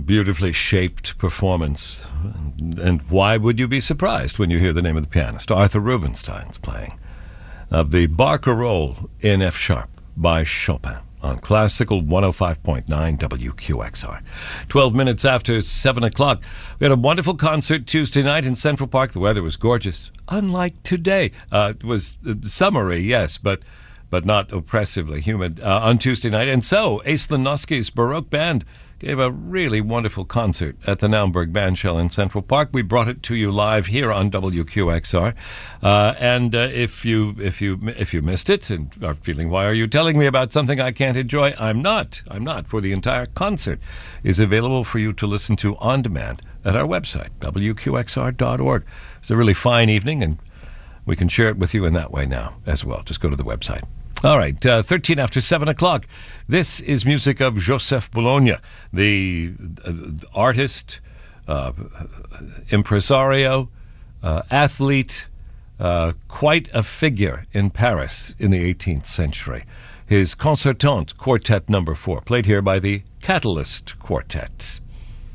beautifully shaped performance. And why would you be surprised when you hear the name of the pianist? Arthur Rubinstein's playing of the Barcarolle in F sharp by Chopin on Classical 105.9 WQXR. 12 minutes after 7 o'clock. We had a wonderful concert Tuesday night in Central Park. The weather was gorgeous, unlike today. It was summery, yes, but not oppressively humid on Tuesday night. And so, Aislinn Noski's Baroque Band gave a really wonderful concert at the Naumburg Bandshell in Central Park. We brought it to you live here on WQXR. And if you missed it and are feeling, why are you telling me about something I can't enjoy? I'm not. For the entire concert is available for you to listen to on demand at our website, WQXR.org. It's a really fine evening, and we can share it with you in that way now as well. Just go to the website. All right, 13 after 7 o'clock. This is music of Joseph Bologna, the artist, impresario, athlete, quite a figure in Paris in the 18th century. His Concertante Quartet No. 4, played here by the Catalyst Quartet.